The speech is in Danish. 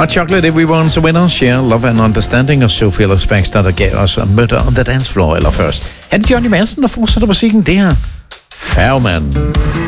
Hot Chocolate, Everyone's a Winner, Share, Love and Understanding, og Sophie Ellis Bextor, der gav os Murder on the Dance Floor, eller først. Er det Johnny Madsen, der fortsætter musikken? Det her Færgemand.